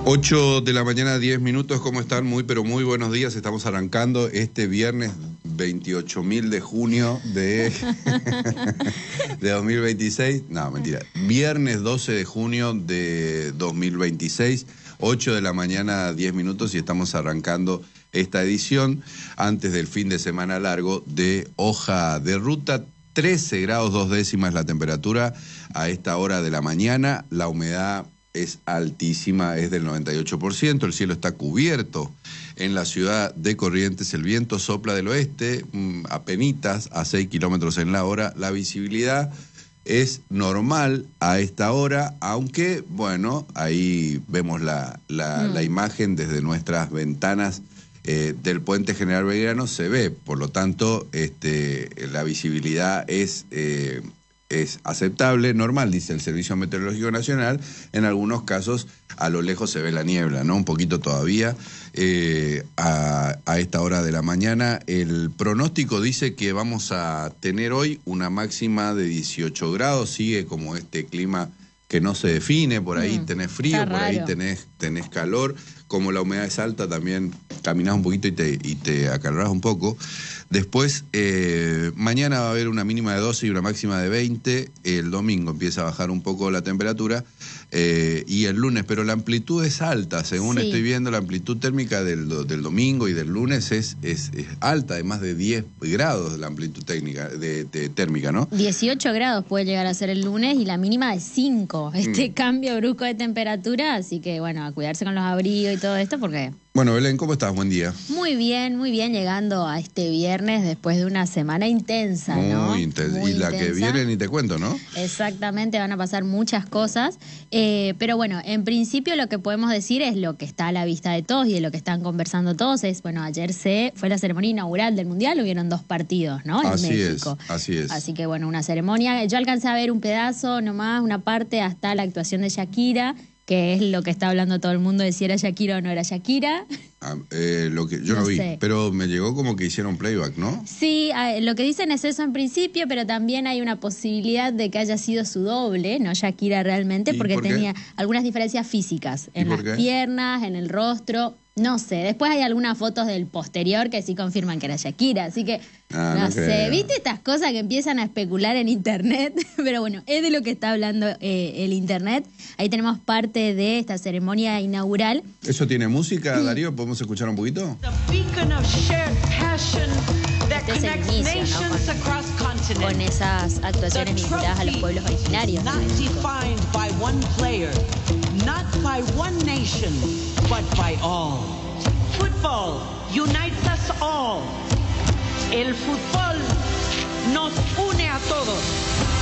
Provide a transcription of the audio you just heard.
8 de la mañana, 10 minutos, ¿cómo están? Muy, pero muy buenos días. Estamos arrancando este viernes 28.000 de junio de 2026. No, mentira. Viernes 12 de junio de 2026, 8 de la mañana, 10 minutos, y estamos arrancando esta edición antes del fin de semana largo de Hoja de Ruta. 13 grados 2 décimas la temperatura a esta hora de la mañana. La humedad es altísima, es del 98%, el cielo está cubierto en la ciudad de Corrientes, el viento sopla del oeste, apenitas a 6 kilómetros en la hora, la visibilidad es normal a esta hora, aunque, bueno, ahí vemos la imagen desde nuestras ventanas del Puente General Belgrano, se ve, por lo tanto, la visibilidad es aceptable, normal, dice el Servicio Meteorológico Nacional. En algunos casos a lo lejos se ve la niebla, ¿no? Un poquito todavía a esta hora de la mañana. El pronóstico dice que vamos a tener hoy una máxima de 18 grados, sigue como este clima que no se define, por ahí tenés frío, por ahí tenés calor. Como la humedad es alta, también caminás un poquito y te acalorás un poco. Después, mañana va a haber una mínima de 12 y una máxima de 20. El domingo empieza a bajar un poco la temperatura. Y el lunes, pero la amplitud es alta. Según estoy viendo, la amplitud térmica del domingo y del lunes es alta, de más de 10 grados la amplitud térmica, ¿no? 18 grados puede llegar a ser el lunes y la mínima de 5. Cambio brusco de temperatura, así que, bueno, a cuidarse con los abrigos y todo esto porque... Bueno, Belén, ¿cómo estás? Buen día. Muy bien, llegando a este viernes después de una semana intensa, ¿no? Muy intensa. Y la que viene ni te cuento, ¿no? Exactamente, van a pasar muchas cosas. Pero bueno, en principio lo que podemos decir es lo que está a la vista de todos y de lo que están conversando todos es, bueno, ayer fue la ceremonia inaugural del Mundial, hubieron 2 partidos, ¿no? En México. Así es. Así que, bueno, una ceremonia. Yo alcancé a ver un pedazo nomás, una parte, hasta la actuación de Shakira, que es lo que está hablando todo el mundo de si era Shakira o no era Shakira. Lo que yo no vi, pero me llegó como que hicieron playback, ¿no? Sí, lo que dicen es eso en principio, pero también hay una posibilidad de que haya sido su doble, no Shakira realmente, porque tenía algunas diferencias físicas en las piernas, en el rostro. No sé, después hay algunas fotos del posterior que sí confirman que era Shakira, así que no sé, ¿viste estas cosas que empiezan a especular en internet? Pero bueno, es de lo que está hablando el internet. Ahí tenemos parte de esta ceremonia inaugural. ¿Eso tiene música, Darío? ¿Podemos escuchar un poquito? Este es el inicio, ¿no? Con esas actuaciones vinculadas a los pueblos originarios. Not by one nation, but by all. Football unites us all. El fútbol nos une a todos.